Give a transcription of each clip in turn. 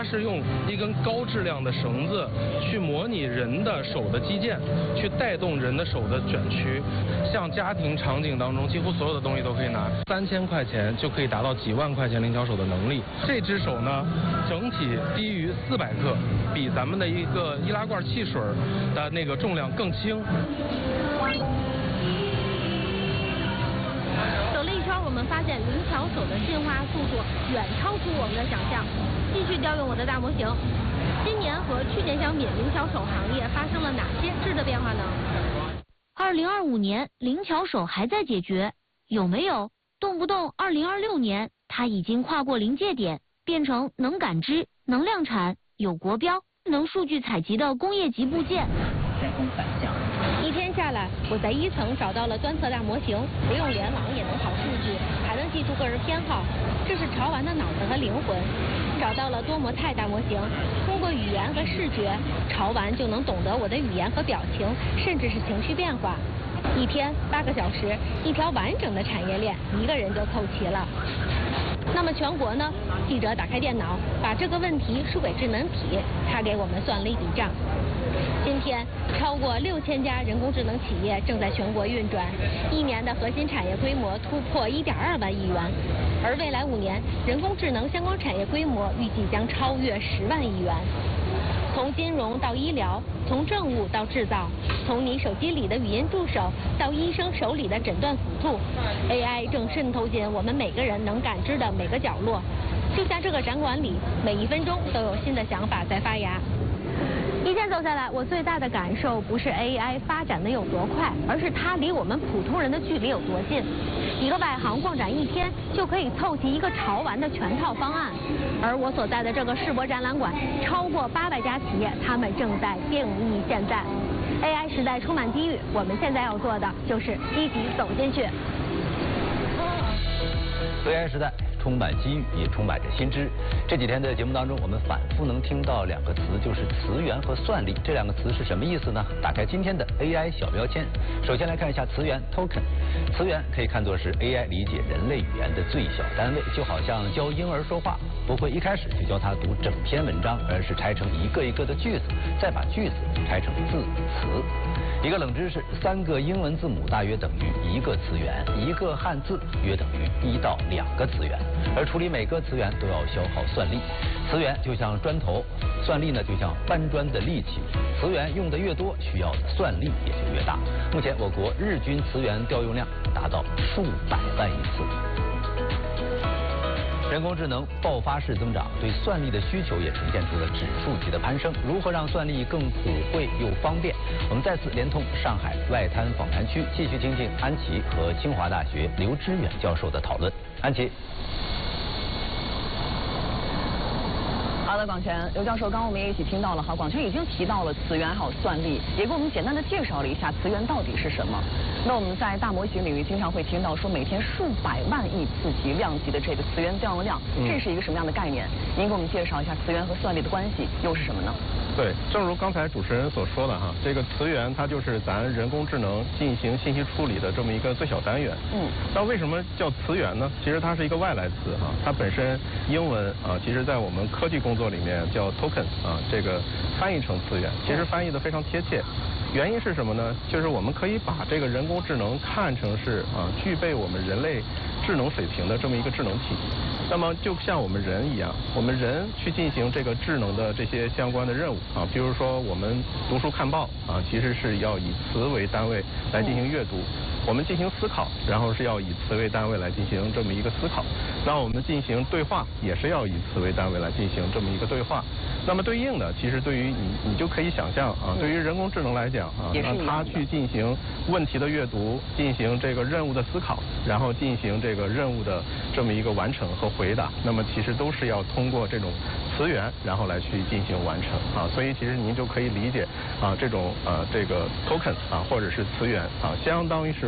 它是用一根高质量的绳子去模拟人的手的肌腱，去带动人的手的卷曲。像家庭场景当中，几乎所有的东西都可以拿，3000块钱就可以达到几万块钱灵巧手的能力。这只手呢，整体低于400克，比咱们的一个易拉罐汽水的那个重量更轻。 走了一圈，我们发现灵巧手的进化速度远超出我们的想象。继续调用我的大模型，今年和去年相比，灵巧手行业发生了哪些质的变化呢 ？2025年，灵巧手还在解决，有没有？动不动2026年，它已经跨过临界点，变成能感知、能量产、有国标、能数据采集的工业级部件。 人工反向。 一天下来，我在1层找到了端侧大模型，不用联网也能跑数据，还能记住个人偏好，这是潮玩的脑子和灵魂。找到了多模态大模型，通过语言和视觉，潮玩就能懂得我的语言和表情，甚至是情绪变化。一天8个小时，一条完整的产业链，一个人就凑齐了。那么全国呢？记者打开电脑，把这个问题输给智能体，他给我们算了一笔账。今天，超过6000家人工智能企业正在全国运转，1年的核心产业规模突破1.2万亿元，而未来5年，人工智能相关产业规模预计将超越10万亿元。从金融到医疗，从政务到制造，从你手机里的语音助手到医生手里的诊断辅助 ，AI 正渗透进我们每个人能感知的每个角落。就像这个展馆里，每1分钟都有新的想法在发芽。一天走下来，我最大的感受不是 AI 发展的有多快，而是它离我们普通人的距离有多近。一个外行逛展1天就可以凑齐一个潮玩的全套方案，而我所在的这个世博展览馆，超过800家企业，他们正在定义现在。AI 时代充满机遇，我们现在要做的就是积极走进去。 AI 时代充满机遇，也充满着新知。这几天的节目当中，我们反复能听到2个词，就是词源和算力。这2个词是什么意思呢？打开今天的 AI 小标签，首先来看一下词源 token。词源可以看作是 AI 理解人类语言的最小单位，就好像教婴儿说话，不会一开始就教他读整篇文章，而是拆成一个一个的句子，再把句子拆成字词。一个冷知识，3个英文字母大约等于1个词源，1个汉字约等于1到2个词源，而处理每个词源都要消耗算力。词源就像砖头，算力呢就像搬砖的力气。词源用的越多，需要的算力也就越大。目前我国日均词源调用量达到数百万亿次。人工智能爆发式增长，对算力的需求也呈现出了指数级的攀升。如何让算力更普惠又方便？我们再次连通上海外滩访谈区，继续听听安琪和清华大学刘知远教授的讨论。安琪。 好的，广泉，刘教授，刚刚我们也一起听到了，广泉已经提到了词源还有算力，也给我们简单的介绍了一下词源到底是什么。那我们在大模型领域经常会听到说每天数百万亿次级量级的这个词源调用量，这是一个什么样的概念？您给我们介绍一下词源和算力的关系又是什么呢？ 对，正如刚才主持人所说的哈，这个词源它就是咱人工智能进行信息处理的这么一个最小单元。那为什么叫词源呢？其实它是一个外来词哈，它本身英文其实在我们科技工作里面叫 token 这个翻译成词源，其实翻译的非常贴切。原因是什么呢？就是我们可以把这个人工智能看成是具备我们人类智能水平的这么一个智能体。那么就像我们人一样，我们人去进行这个智能的这些相关的任务比如说我们读书看报其实是要以词为单位来进行阅读。我们进行思考，然后是要以词为单位来进行这么一个思考。那我们进行对话，也是要以词为单位来进行这么一个对话。那么对应的，其实对于你就可以想象对于人工智能来讲让它去进行问题的阅读，进行这个任务的思考，然后进行这个任务的这么一个完成和回答，那么其实都是要通过这种词源，然后来去进行完成所以其实您就可以理解这种这个 token 或者是词源相当于是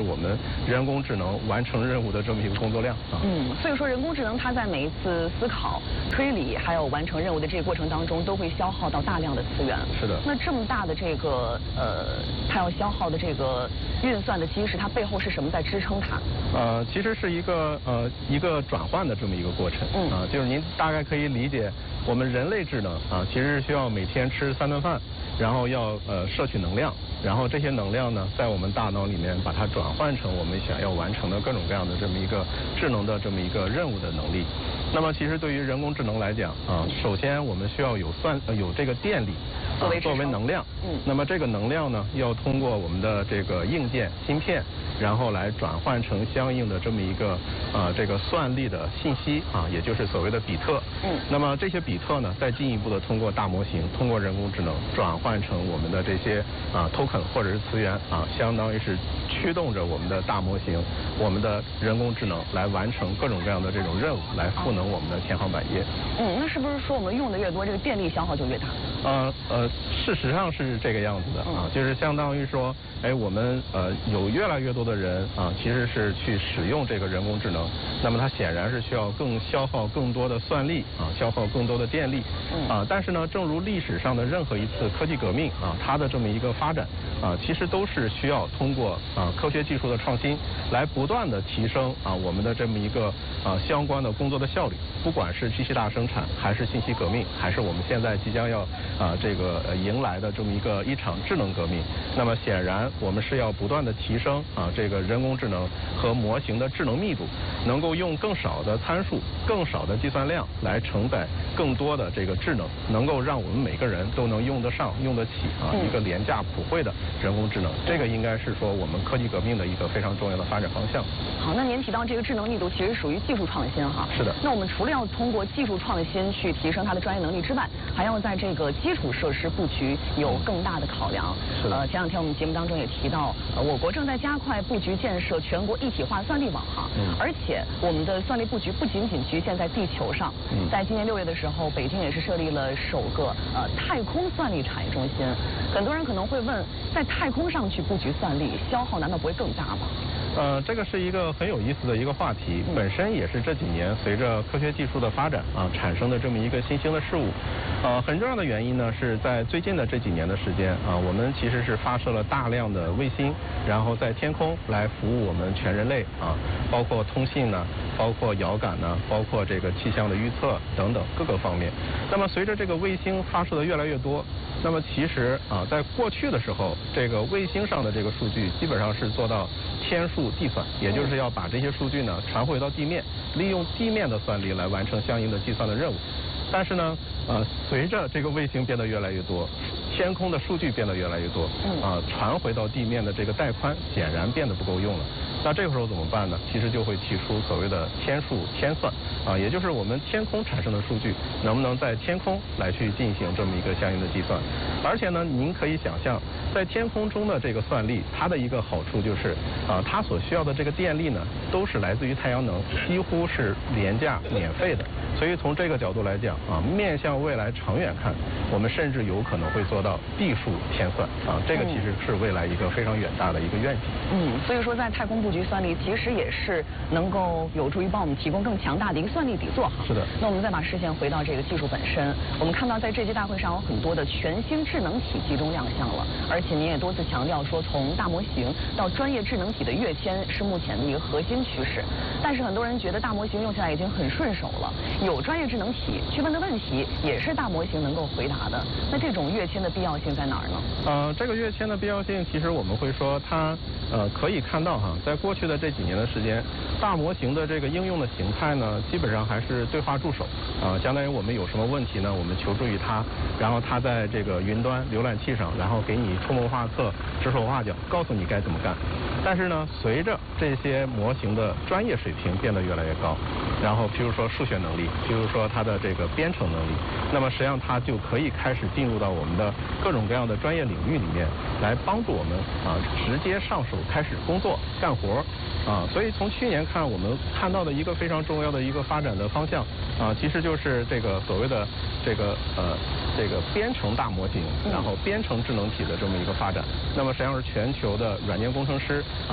我们人工智能完成任务的这么一个工作量啊。 所以说人工智能它在每一次思考、推理还有完成任务的这个过程当中，都会消耗到大量的资源。 是的。 那这么大的这个它要消耗的这个运算的基石，它背后是什么在支撑它？ 其实是一个转换的这么一个过程。就是您大概可以理解，我们人类智能啊，其实是需要每天吃3顿饭，然后要摄取能量，然后这些能量呢，在我们大脑里面把它转换成我们想要完成的各种各样的这么一个智能的这么一个任务的能力。那么其实对于人工智能来讲啊，首先我们需要有这个电力作为能量。那么这个能量呢，要通过我们的这个硬件芯片，然后来转换成相应的这么一个这个算力的信息啊，也就是所谓的比特。那么这些比特呢，再进一步的通过大模型，通过人工智能转换成我们的这些token 或者是词源啊，相当于是驱动着我们的大模型，我们的人工智能来完成各种各样的这种任务，来赋能我们的千行百业。 那是不是说我们用的越多，这个电力消耗就越大？ 事实上是这个样子的啊，就是相当于说，我们有越来越多的人啊，其实是去使用这个人工智能，那么它显然是需要消耗更多的算力啊，消耗更多的电力但是呢，正如历史上的任何一次科技革命啊，它的这么一个发展其实都是需要通过科学技术的创新来不断的提升我们的这么一个相关的工作的效率，不管是机器大生产，还是信息革命，还是我们现在即将要这个迎来的这么一场智能革命。那么显然我们是要不断的提升这个人工智能和模型的智能密度，能够用更少的参数、更少的计算量来承载更多的这个智能，能够让我们每个人都能用得上、用得起一个廉价普惠的人工智能。这个应该是说我们科技革命的一个非常重要的发展方向。 好，那您提到这个智能密度其实属于技术创新哈。 是的。 那我们除了要通过技术创新去提升它的专业能力之外，还要在这个基础设施布局有更大的考量。 是的。 前两天我们节目当中也提到，我国正在加快布局建设全国一体化算力网哈。而且我们的算力布局不仅仅局限在地球上。在今年6月的时候，北京也是设立了首个太空算力产业中心。很多人可能会问，在太空上去布局算力，消耗难道不会更大吗？ 这个是一个很有意思的一个话题，本身也是这几年随着科学技术的发展产生的这么一个新兴的事物。很重要的原因呢，是在最近的这几年的时间我们其实是发射了大量的卫星，然后在天空来服务我们全人类包括通信呢，包括遥感呢，包括这个气象的预测等等各个方面。那么随着这个卫星发射的越来越多，那么其实在过去的时候，这个卫星上的这个数据基本上是做到天数计算，也就是要把这些数据呢传回到地面，利用地面的算力来完成相应的计算的任务。但是呢，随着这个卫星变得越来越多，天空的数据变得越来越多，传回到地面的这个带宽显然变得不够用了。那这个时候怎么办呢？其实就会提出所谓的天数天算也就是我们天空产生的数据能不能在天空来去进行这么一个相应的计算。而且呢，您可以想象，在天空中的这个算力，它的一个好处就是它所需要的这个电力呢，都是来自于太阳能，几乎是廉价免费的。所以从这个角度来讲面向未来长远看，我们甚至有可能会做到地数天算这个其实是未来一个非常远大的一个愿景。 所以说在太空布局算力其实也是能够有助于帮我们提供更强大的一个算力底座哈。 是的。 那我们再把视线回到这个技术本身，我们看到在这届大会上有很多的全新智能体集中亮相了，而且您也多次强调说，从大模型到专业智能体的跃迁是目前的一个核心趋势。但是很多人觉得大模型用起来已经很顺手了，有专业智能体去问的问题也是大模型能够回答的。那这种跃迁的必要性在哪儿呢？ 这个跃迁的必要性，其实我们会说它可以看到在过去的这几年的时间，大模型的这个应用的形态呢，基本上还是对话助手相当于我们有什么问题呢，我们求助于它，然后它在这个云端浏览器上，然后给你出谋划策、指手画脚，告诉你该怎么干。但是呢，随着这些模型的专业水平变得越来越高，然后譬如说数学能力，譬如说它的这个编程能力，那么实际上它就可以开始进入到我们的各种各样的专业领域里面，来帮助我们直接上手开始工作干活所以从去年看，我们看到的一个非常重要的一个发展的方向其实就是这个所谓的这个编程大模型，然后编程智能体的这么一个发展。那么实际上是全球的软件工程师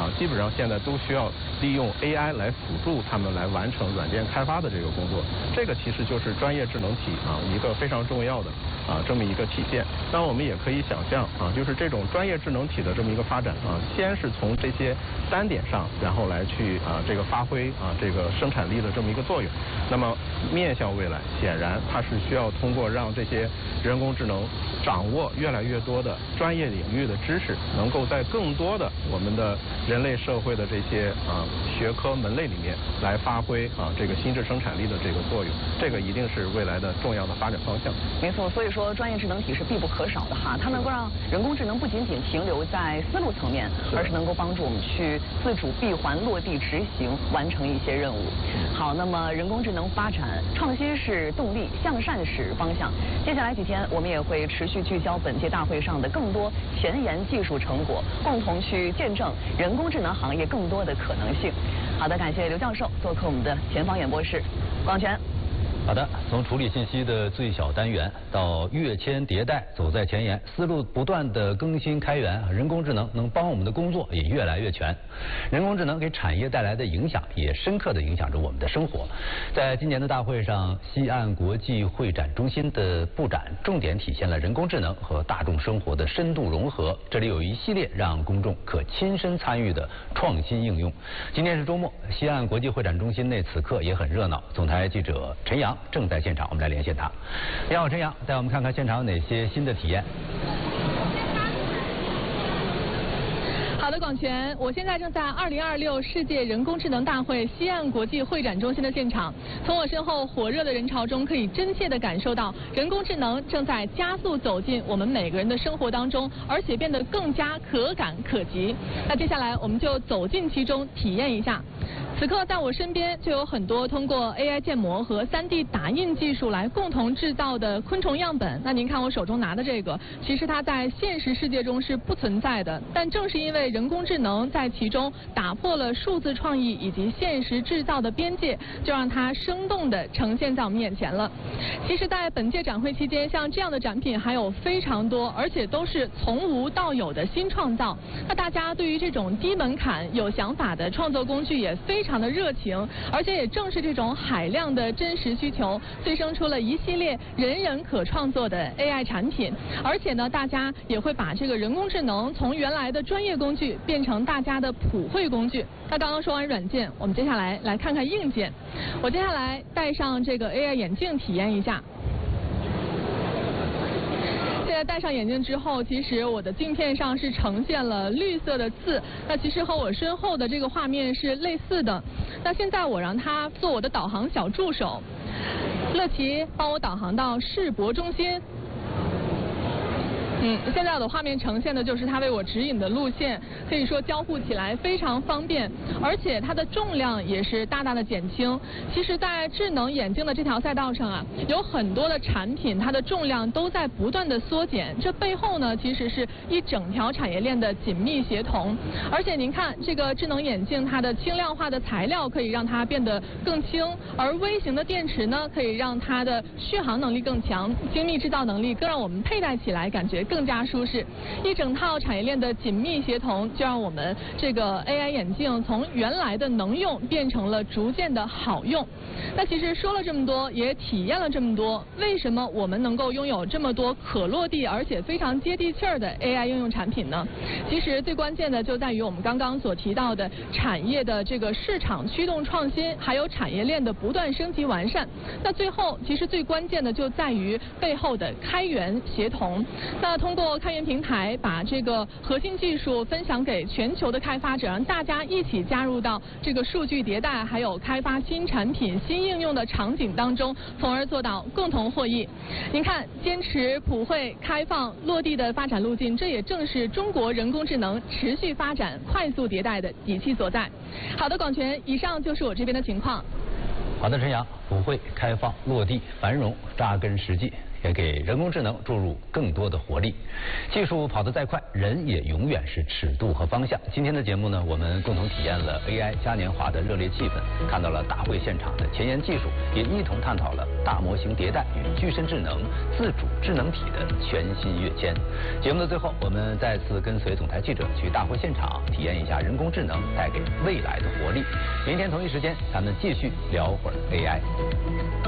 基本上现在都需要利用 AI 来辅助他们来完成软件开发的这个工作。这个其实就是专业智能体一个非常重要的这么一个体现。那我们也可以想象就是这种专业智能体的这么一个发展先是从这些单点上，然后来去这个发挥这个生产力的这么一个作用。那么面向未来，显然它是需要通过让这些人工智能掌握越来越多的专业领域的知识，能够在更多的我们的人类社会的这些学科门类里面来发挥这个心智生产力的这个作用。这个一定是未来的重要的发展方向。 没错，所以说专业智能体是必不可少的哈，它能够让人工智能不仅仅停留在思路层面，而是能够帮助我们去自主闭环落地执行，完成一些任务。好，那么人工智能发展创新是动力，向善是方向。接下来几天我们也会持续聚焦本届大会上的更多前沿技术成果，共同去见证人工智能行业更多的可能性。好的，感谢刘教授做客我们的前方演播室。广泉。 好的，从处理信息的最小单元到跃迁迭代，走在前沿，思路不断的更新开源，人工智能能帮我们的工作也越来越全。人工智能给产业带来的影响也深刻地影响着我们的生活。在今年的大会上，西岸国际会展中心的布展重点体现了人工智能和大众生活的深度融合。这里有一系列让公众可亲身参与的创新应用。今天是周末，西岸国际会展中心内此刻也很热闹。总台记者陈阳正在现场，我们来连线他。你好，陈阳，带我们看看现场有哪些新的体验。 好的，广泉，我现在正在2026世界人工智能大会西岸国际会展中心的现场。从我身后火热的人潮中，可以真切地感受到人工智能正在加速走进我们每个人的生活当中，而且变得更加可感可及。那接下来我们就走进其中，体验一下。此刻在我身边就有很多通过 AI 建模和3D 打印技术来共同制造的昆虫样本。那您看我手中拿的这个，其实它在现实世界中是不存在的，但正是因为人工智能在其中打破了数字创意以及现实制造的边界，就让它生动地呈现在我们眼前了。其实在本届展会期间，像这样的展品还有非常多，而且都是从无到有的新创造。那大家对于这种低门槛有想法的创作工具也非常的热情，而且也正是这种海量的真实需求，催生出了一系列人人可创作的 AI 产品。而且呢，大家也会把这个人工智能从原来的专业工具变成大家的普惠工具。那刚刚说完软件，我们接下来来看看硬件。我接下来戴上这个 AI 眼镜体验一下。现在戴上眼镜之后，其实我的镜片上是呈现了绿色的字，那其实和我身后的这个画面是类似的。那现在我让它做我的导航小助手，乐奇帮我导航到世博中心。现在我的画面呈现的就是它为我指引的路线，可以说交互起来非常方便，而且它的重量也是大大的减轻。其实，在智能眼镜的这条赛道上啊，有很多的产品，它的重量都在不断的缩减，这背后呢，其实是一整条产业链的紧密协同。而且您看，这个智能眼镜它的轻量化的材料可以让它变得更轻，而微型的电池呢，可以让它的续航能力更强，精密制造能力更让我们佩戴起来感觉更加舒适。一整套产业链的紧密协同，就让我们这个 AI 眼镜从原来的能用变成了逐渐的好用。那其实说了这么多，也体验了这么多，为什么我们能够拥有这么多可落地而且非常接地气儿的 AI 应用产品呢？其实最关键的就在于我们刚刚所提到的产业的这个市场驱动创新，还有产业链的不断升级完善。那最后其实最关键的就在于背后的开源协同。那通过开源平台把这个核心技术分享给全球的开发者，让大家一起加入到这个数据迭代还有开发新产品新应用的场景当中，从而做到共同获益。您看，坚持普惠开放落地的发展路径，这也正是中国人工智能持续发展快速迭代的底气所在。好的，广泉，以上就是我这边的情况。 好的，陈阳，普惠、开放、落地、繁荣，扎根实际，也给人工智能注入更多的活力。技术跑得再快，人也永远是尺度和方向。今天的节目呢，我们共同体验了 AI 嘉年华的热烈气氛，看到了大会现场的前沿技术，也一同探讨了大模型迭代与具身智能、自主智能体的全新跃迁。节目的最后，我们再次跟随总台记者去大会现场，体验一下人工智能带给未来的活力。明天同一时间，咱们继续聊会儿 AI。